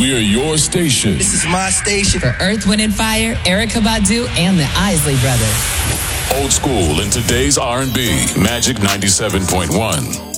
We're your station. This is my station. For Earth, Wind, and Fire, Erykah Badu, and the Isley Brothers. Old school in today's R&B. Magic 97.1.